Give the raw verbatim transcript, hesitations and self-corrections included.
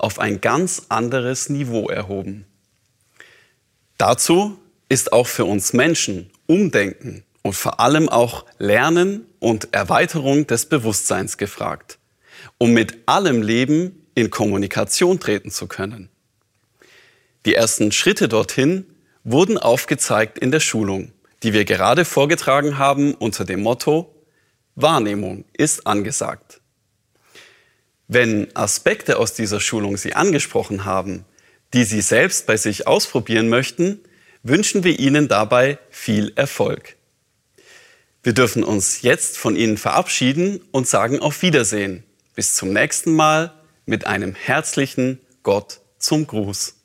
auf ein ganz anderes Niveau erhoben. Dazu ist auch für uns Menschen Umdenken und vor allem auch Lernen und Erweiterung des Bewusstseins gefragt, um mit allem Leben in Kommunikation treten zu können. Die ersten Schritte dorthin wurden aufgezeigt in der Schulung, die wir gerade vorgetragen haben unter dem Motto: Wahrnehmung ist angesagt. Wenn Aspekte aus dieser Schulung Sie angesprochen haben, die Sie selbst bei sich ausprobieren möchten, wünschen wir Ihnen dabei viel Erfolg. Wir dürfen uns jetzt von Ihnen verabschieden und sagen auf Wiedersehen. Bis zum nächsten Mal mit einem herzlichen Gott zum Gruß.